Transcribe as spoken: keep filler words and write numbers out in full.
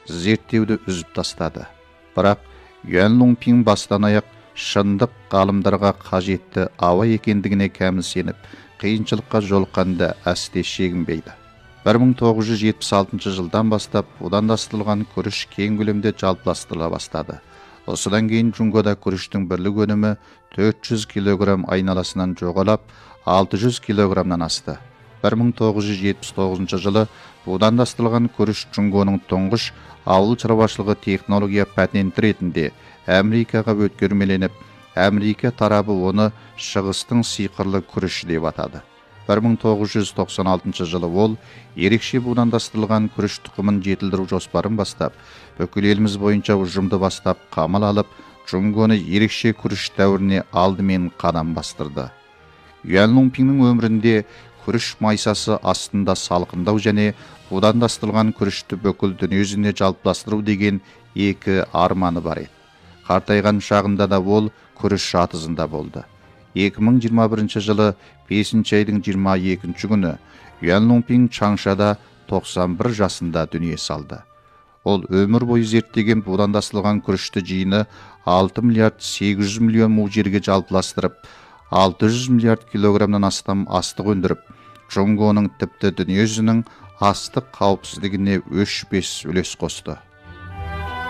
зерттеуді үзіп тастады. Бірақ Юан Лунпин бастан аяқ шындық ғалымдарға қажетті ауа екендігіне кәміл сеніп, қиыншылыққа жолыққанда әсте шегінбейді. бір мың тоғыз жүз жетпіс алтыншы жылдан бастап будандастырылған күріш кең көлемде жалпыластырыла бастады. Осыдан кейін Джунгода күріштің бірлік өнімі төрт жүз килограмм айналасынан жоғалап, алты жүз килограммнан асты. бір мың тоғыз жүз жетпіс тоғызыншы жылы будандастырылған күріш Джунгоның тұңғыш ауыл шаруашылығы технология патенті ретінде Америкаға өткермеленіп, Америка тарабы оны шығыстың сиқырлы күріші деп атады. бір мың тоғыз жүз тоқсан алтыншы жылы ол ерекше будандастырылған күріш тұқымын жетілдіру жоспарын бастап, бүкіл еліміз бойынша ұжымды бастап қамал алып, Джунгоны ерекше күріш дәуіріне алдымен қадам бастырды. Юан Лунпиннің өмірінде күріш майсасы астында салқындау және будандастырылған күрішті бүкіл дүниежүзіне жалпыластыру деген екі арманы бар еді. Қартайған шағында да ол күріш атызында болды. екі мың жиырма бірінші жылы бесінші айдың жиырма екінші күні Юан Лунпин Чаңшада тоқсан бір жасында дүние салды. Ол өмір бойы зерттеген будандастырылған күрішті жиыны алты миллиард сегіз жүз миллион му жерге жалпыластырып, алты жүз миллиард килограммнан астам астық өндіріп, Джунгоның тіпті дүниежүзінің астық қауіпсіздігіне өшпес үлес қосты.